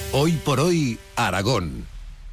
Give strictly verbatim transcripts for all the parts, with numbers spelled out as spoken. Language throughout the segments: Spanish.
Hoy por hoy, Aragón.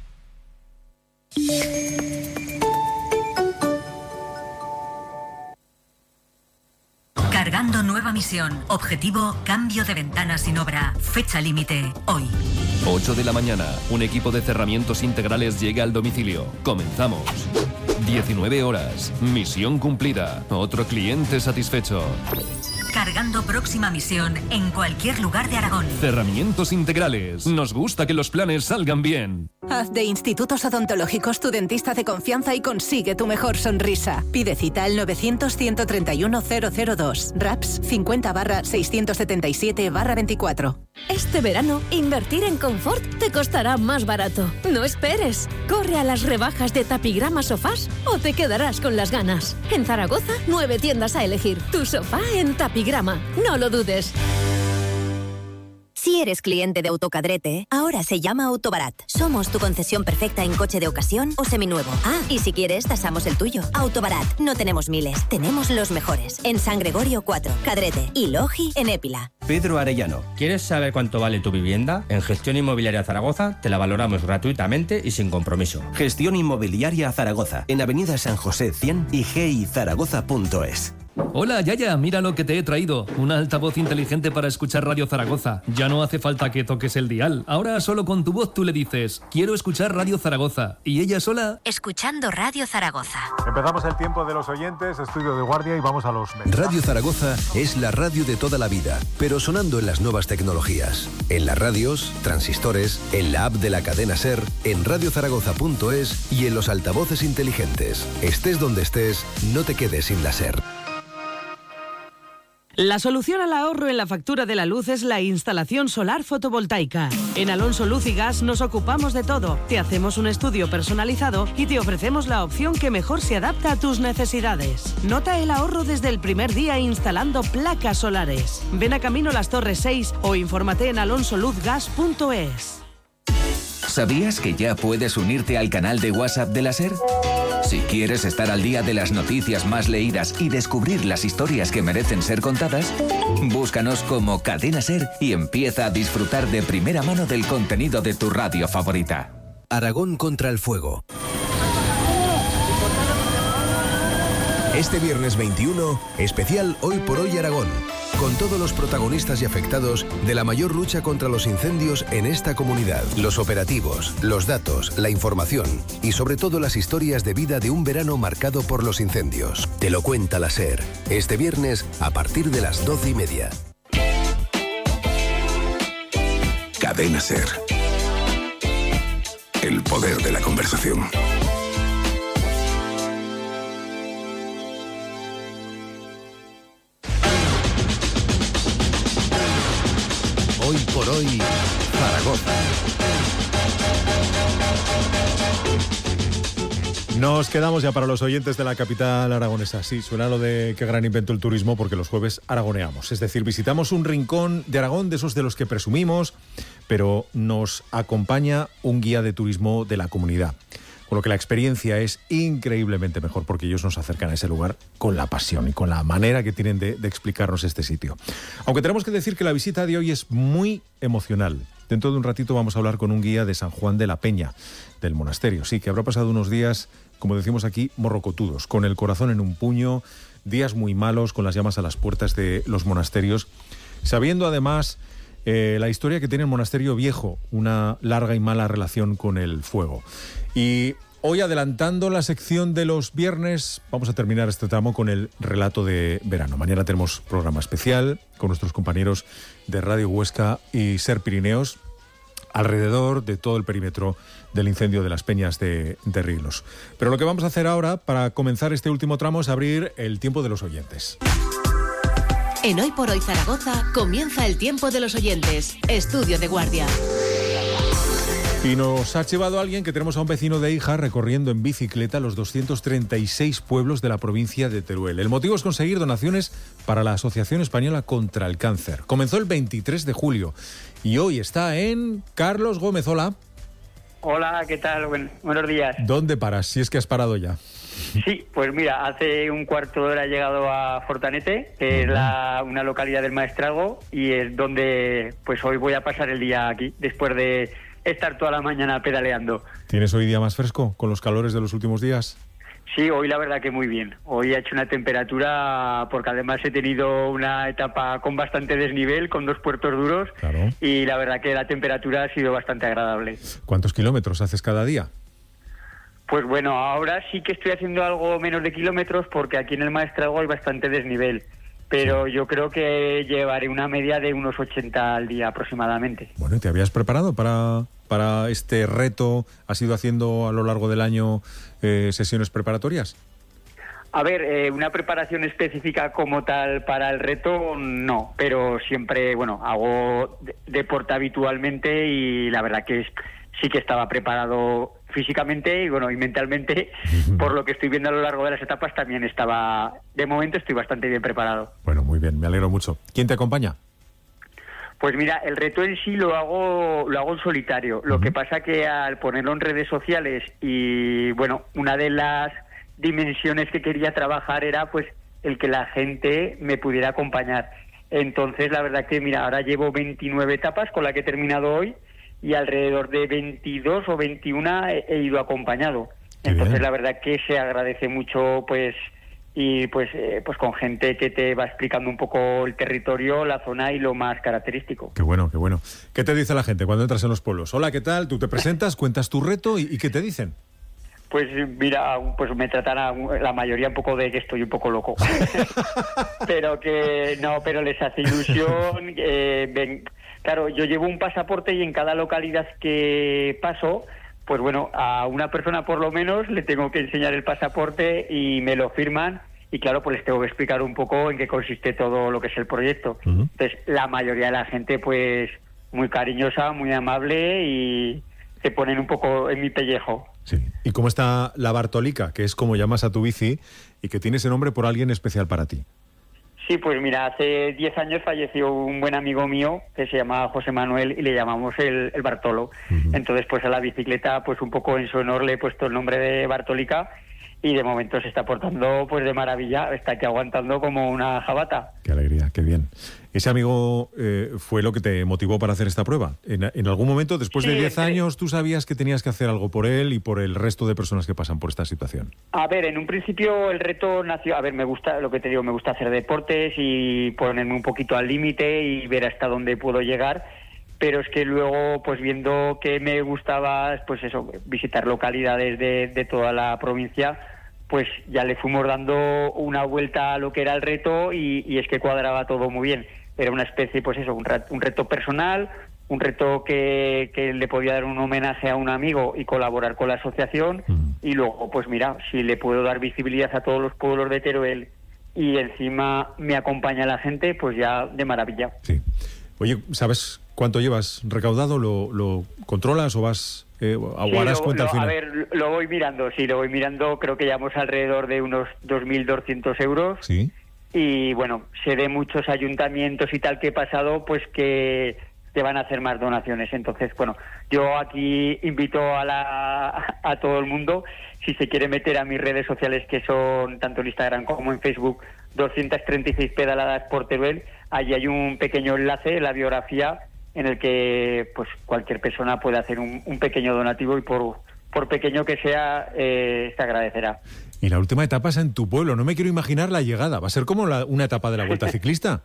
Cargando nueva misión. Objetivo, cambio de ventana sin obra. Fecha límite, hoy. ocho de la mañana. Un equipo de cerramientos integrales llega al domicilio. Comenzamos. diecinueve horas. Misión cumplida. Otro cliente satisfecho. Cargando próxima misión en cualquier lugar de Aragón. Cerramientos integrales. Nos gusta que los planes salgan bien. Haz de Institutos Odontológicos tu dentista de confianza y consigue tu mejor sonrisa. Pide cita al novecientos, ciento treinta y uno, cero cero dos. RAPS cincuenta barra seiscientos setenta y siete barra veinticuatro. Este verano, invertir en confort te costará más barato. No esperes. Corre a las rebajas de Tapigrama Sofás o te quedarás con las ganas. En Zaragoza, nueve tiendas a elegir. Tu sofá en Tapigrama. No lo dudes. Si eres cliente de Autocadrete, ahora se llama Autobarat. Somos tu concesión perfecta en coche de ocasión o seminuevo. Ah, y si quieres, tasamos el tuyo. Autobarat. No tenemos miles, tenemos los mejores. En San Gregorio cuatro, Cadrete y Logi en Épila. Pedro Arellano. ¿Quieres saber cuánto vale tu vivienda? En Gestión Inmobiliaria Zaragoza te la valoramos gratuitamente y sin compromiso. Gestión Inmobiliaria Zaragoza. En Avenida San José cien y g i zaragoza punto es. Hola, Yaya, mira lo que te he traído. Una altavoz inteligente para escuchar Radio Zaragoza. Ya no hace falta que toques el dial. Ahora solo con tu voz tú le dices, quiero escuchar Radio Zaragoza. Y ella sola... Escuchando Radio Zaragoza. Empezamos el tiempo de los oyentes, estudio de guardia y vamos a los mensajes. Radio Zaragoza es la radio de toda la vida, pero sonando en las nuevas tecnologías. En las radios, transistores, en la app de la cadena SER, en radio zaragoza punto es y en los altavoces inteligentes. Estés donde estés, no te quedes sin la SER. La solución al ahorro en la factura de la luz es la instalación solar fotovoltaica. En Alonso Luz y Gas nos ocupamos de todo. Te hacemos un estudio personalizado y te ofrecemos la opción que mejor se adapta a tus necesidades. Nota el ahorro desde el primer día instalando placas solares. Ven a Camino Las Torres seis o infórmate en alonso luz gas punto es. ¿Sabías que ya puedes unirte al canal de WhatsApp de la SER? Si quieres estar al día de las noticias más leídas y descubrir las historias que merecen ser contadas, búscanos como Cadena SER y empieza a disfrutar de primera mano del contenido de tu radio favorita. Aragón contra el fuego. Este viernes veintiuno, especial Hoy por Hoy Aragón, con todos los protagonistas y afectados de la mayor lucha contra los incendios en esta comunidad. Los operativos, los datos, la información y sobre todo las historias de vida de un verano marcado por los incendios. Te lo cuenta la SER, este viernes a partir de las doce y media. Cadena SER. El poder de la conversación. Hoy por hoy, Zaragoza. Nos quedamos ya para los oyentes de la capital aragonesa. Sí, suena lo de qué gran invento el turismo, porque los jueves aragoneamos. Es decir, visitamos un rincón de Aragón, de esos de los que presumimos, pero nos acompaña un guía de turismo de la comunidad. Con lo que la experiencia es increíblemente mejor, porque ellos nos acercan a ese lugar con la pasión y con la manera que tienen de, de explicarnos este sitio. Aunque tenemos que decir que la visita de hoy es muy emocional. Dentro de un ratito vamos a hablar con un guía de San Juan de la Peña, del monasterio. Sí, que habrá pasado unos días, como decimos aquí, morrocotudos, con el corazón en un puño, días muy malos, con las llamas a las puertas de los monasterios, sabiendo además eh, la historia que tiene el monasterio viejo, una larga y mala relación con el fuego. Y hoy, adelantando la sección de los viernes, vamos a terminar este tramo con el relato de verano. Mañana tenemos programa especial con nuestros compañeros de Radio Huesca y SER Pirineos alrededor de todo el perímetro del incendio de las Peñas de, de Riglos. Pero lo que vamos a hacer ahora, para comenzar este último tramo, es abrir el tiempo de los oyentes. En Hoy por Hoy Zaragoza comienza el tiempo de los oyentes. Estudio de guardia. Y nos ha llevado alguien que tenemos a un vecino de Hija recorriendo en bicicleta los doscientos treinta y seis pueblos de la provincia de Teruel. El motivo es conseguir donaciones para la Asociación Española contra el Cáncer. Comenzó el veintitrés de julio y hoy está en Carlos Gómez. Hola. Hola, ¿qué tal? Buen, buenos días. ¿Dónde paras? Si es que has parado ya. Sí, pues mira, hace un cuarto de hora he llegado a Fortanete, que es la, una localidad del Maestrazgo, y es donde pues hoy voy a pasar el día aquí, después de estar toda la mañana pedaleando. ¿Tienes hoy día más fresco con los calores de los últimos días? Sí, hoy la verdad que muy bien. Hoy ha hecho una temperatura, porque además he tenido una etapa con bastante desnivel, con dos puertos duros, claro. Y la verdad que la temperatura ha sido bastante agradable. ¿Cuántos kilómetros haces cada día? Pues bueno, ahora sí que estoy haciendo algo menos de kilómetros, porque aquí en el Maestrazgo hay bastante desnivel, pero sí. Yo creo que llevaré una media de unos ochenta al día aproximadamente. Bueno, ¿y te habías preparado para, para este reto? ¿Has ido haciendo a lo largo del año eh, sesiones preparatorias? A ver, eh, una preparación específica como tal para el reto, no, pero siempre, bueno, hago deporte habitualmente y la verdad que es, sí que estaba preparado físicamente y bueno, y mentalmente, por lo que estoy viendo a lo largo de las etapas, también estaba, de momento estoy bastante bien preparado. Bueno, muy bien, me alegro mucho. ¿Quién te acompaña? Pues mira, el reto en sí lo hago lo hago en solitario. Lo uh-huh. que pasa que al ponerlo en redes sociales y bueno, una de las dimensiones que quería trabajar era pues el que la gente me pudiera acompañar. Entonces, la verdad que mira, ahora llevo veintinueve etapas con la que he terminado hoy y alrededor de veintidós o veintiuno he, he ido acompañado. Qué Entonces, bien. La verdad que se agradece mucho pues y pues eh, pues con gente que te va explicando un poco el territorio, la zona y lo más característico. Qué bueno, qué bueno. ¿Qué te dice la gente cuando entras en los pueblos? Hola, ¿qué tal? Tú te presentas, cuentas tu reto y, y ¿qué te dicen? Pues mira, pues me tratan a la mayoría un poco de que estoy un poco loco. Pero que no, pero les hace ilusión. Eh, ven, claro, yo llevo un pasaporte y en cada localidad que paso, pues bueno, a una persona por lo menos le tengo que enseñar el pasaporte y me lo firman. Y claro, pues les tengo que explicar un poco en qué consiste todo lo que es el proyecto. Uh-huh. Entonces, la mayoría de la gente, pues, muy cariñosa, muy amable y se ponen un poco en mi pellejo. Sí. ¿Y cómo está la Bartolica, que es como llamas a tu bici y que tiene ese nombre por alguien especial para ti? Sí, pues mira, hace diez años falleció un buen amigo mío que se llama José Manuel y le llamamos el, el Bartolo. Uh-huh. Entonces, pues a la bicicleta, pues un poco en su honor le he puesto el nombre de Bartolica y de momento se está portando pues de maravilla, está aquí aguantando como una jabata. Qué alegría, qué bien. ¿Ese amigo eh, fue lo que te motivó para hacer esta prueba? ¿En, en algún momento, después sí, de diez años, tú sabías que tenías que hacer algo por él y por el resto de personas que pasan por esta situación? A ver, en un principio el reto nació... A ver, me gusta, lo que te digo, me gusta hacer deportes y ponerme un poquito al límite y ver hasta dónde puedo llegar, pero es que luego, pues viendo que me gustaba, pues eso, visitar localidades de, de toda la provincia, pues ya le fuimos dando una vuelta a lo que era el reto y, y es que cuadraba todo muy bien. Era una especie, pues eso, un reto, un reto personal, un reto que, que le podía dar un homenaje a un amigo y colaborar con la asociación. Mm. Y luego, pues mira, si le puedo dar visibilidad a todos los pueblos de Teruel y encima me acompaña la gente, pues ya de maravilla. Sí. Oye, ¿sabes cuánto llevas recaudado? ¿Lo, lo controlas o vas eh, o harás sí, cuenta lo, al final? A ver, lo voy mirando, sí, lo voy mirando. Creo que llevamos alrededor de unos dos mil doscientos euros. Sí. Y bueno, sé de muchos ayuntamientos y tal que he pasado, pues que te van a hacer más donaciones. Entonces, bueno, yo aquí invito a, la, a todo el mundo, si se quiere meter a mis redes sociales, que son tanto en Instagram como en Facebook, doscientas treinta y seis pedaladas por Teruel. Allí hay un pequeño enlace en la biografía en el que pues cualquier persona puede hacer un, un pequeño donativo y por, por pequeñño que sea, eh, se agradecerá. Y la última etapa es en tu pueblo. No me quiero imaginar la llegada. ¿Va a ser como la, una etapa de la Vuelta Ciclista?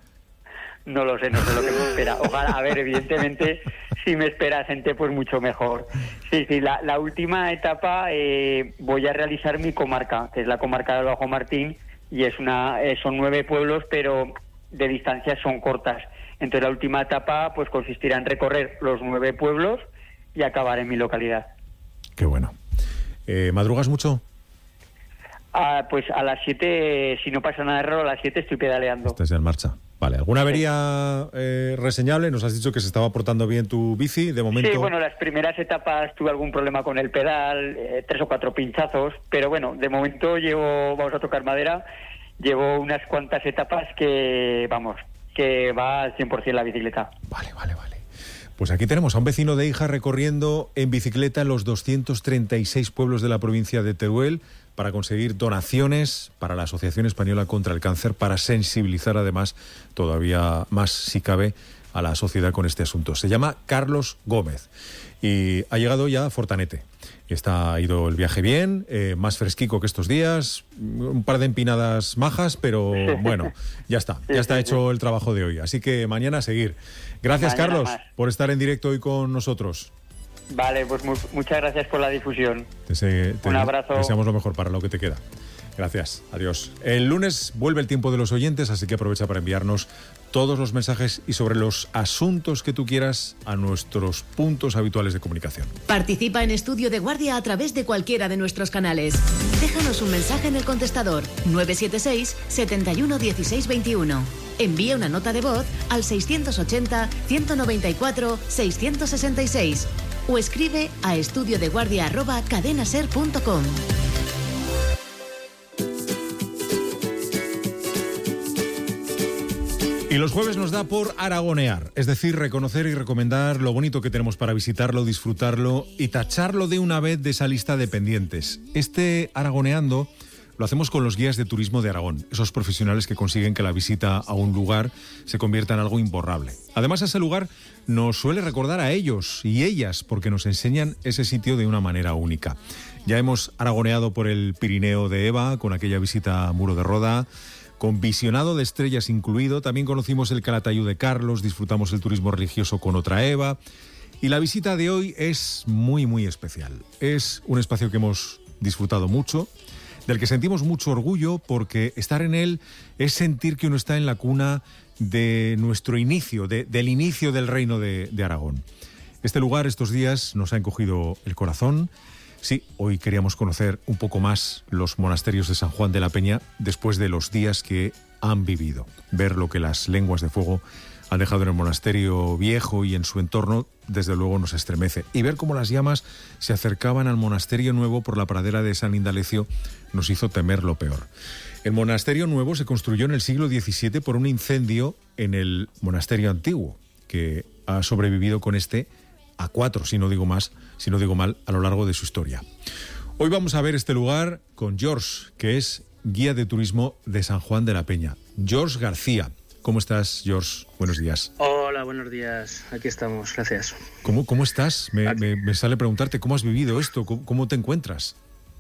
No lo sé, no sé lo que me espera. Ojalá, a ver, evidentemente, si me espera gente, pues mucho mejor. Sí, sí, la, la última etapa eh, voy a realizar mi comarca, que es la comarca del Bajo Martín, y es una eh, son nueve pueblos, pero de distancias son cortas. Entonces la última etapa pues consistirá en recorrer los nueve pueblos y acabar en mi localidad. Qué bueno. Eh, ¿Madrugas mucho? Ah, pues a las siete, si no pasa nada raro, a las siete estoy pedaleando. Estás ya en marcha. Vale, ¿alguna avería eh, reseñable? Nos has dicho que se estaba portando bien tu bici, de momento... Sí, bueno, las primeras etapas tuve algún problema con el pedal, eh, tres o cuatro pinchazos, pero bueno, de momento llevo, vamos a tocar madera, llevo unas cuantas etapas que, vamos, que va al cien por ciento la bicicleta. Vale, vale, vale. Pues aquí tenemos a un vecino de Hija recorriendo en bicicleta los doscientos treinta y seis pueblos de la provincia de Teruel para conseguir donaciones para la Asociación Española contra el Cáncer, para sensibilizar además todavía más, si cabe, a la sociedad con este asunto. Se llama Carlos Gómez y ha llegado ya a Fortanete. Está, ha ido el viaje bien, eh, más fresquico que estos días, un par de empinadas majas, pero bueno, ya está, ya está hecho el trabajo de hoy. Así que mañana a seguir. Gracias, mañana Carlos, más. por estar en directo hoy con nosotros. Vale, pues mu- muchas gracias por la difusión. Te se, te un abrazo. Deseamos lo mejor para lo que te queda. Gracias, adiós. El lunes vuelve el tiempo de los oyentes, así que aprovecha para enviarnos todos los mensajes y sobre los asuntos que tú quieras a nuestros puntos habituales de comunicación. Participa en Estudio de Guardia a través de cualquiera de nuestros canales. Déjanos un mensaje en el contestador nueve siete seis, siete uno uno seis dos uno. Envía una nota de voz al seiscientos ochenta, ciento noventa y cuatro, seiscientos sesenta y seis o escribe a estudiodeguardia arroba cadenaser punto com. Y los jueves nos da por aragonear, es decir, reconocer y recomendar lo bonito que tenemos para visitarlo, disfrutarlo y tacharlo de una vez de esa lista de pendientes. Este aragoneando lo hacemos con los guías de turismo de Aragón, esos profesionales que consiguen que la visita a un lugar se convierta en algo imborrable. Además, ese lugar nos suele recordar a ellos y ellas porque nos enseñan ese sitio de una manera única. Ya hemos aragoneado por el Pirineo de Eva con aquella visita a Muro de Roda, con visionado de estrellas incluido. También conocimos el Calatayud de Carlos, disfrutamos el turismo religioso con otra Eva. Y la visita de hoy es muy, muy especial. Es un espacio que hemos disfrutado mucho, del que sentimos mucho orgullo, porque estar en él es sentir que uno está en la cuna de nuestro inicio, de, del inicio del reino de, de Aragón. Este lugar estos días nos ha encogido el corazón. Sí, hoy queríamos conocer un poco más los monasterios de San Juan de la Peña después de los días que han vivido. Ver lo que las lenguas de fuego han dejado en el monasterio viejo y en su entorno, desde luego nos estremece. Y ver cómo las llamas se acercaban al monasterio nuevo por la pradera de San Indalecio nos hizo temer lo peor. El monasterio nuevo se construyó en el siglo diecisiete por un incendio en el monasterio antiguo, que ha sobrevivido con este a cuatro, si no digo más, si no digo mal, a lo largo de su historia. Hoy vamos a ver este lugar con George, que es guía de turismo de San Juan de la Peña. George García. ¿Cómo estás, George? Buenos días. Hola, buenos días. Aquí estamos, gracias. ¿Cómo, cómo estás? Me, me, me sale preguntarte cómo has vivido esto, cómo, cómo te encuentras.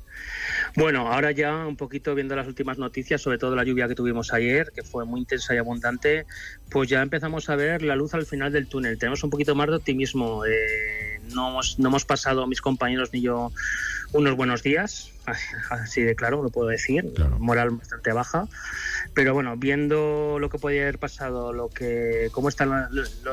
Bueno, ahora ya un poquito viendo las últimas noticias, sobre todo la lluvia que tuvimos ayer, que fue muy intensa y abundante, pues ya empezamos a ver la luz al final del túnel. Tenemos un poquito más de optimismo. Eh, no, hemos, no hemos pasado, mis compañeros ni yo, unos buenos días, así de claro, lo puedo decir, claro. Moral bastante baja. Pero bueno, viendo lo que podía haber pasado, lo que cómo están los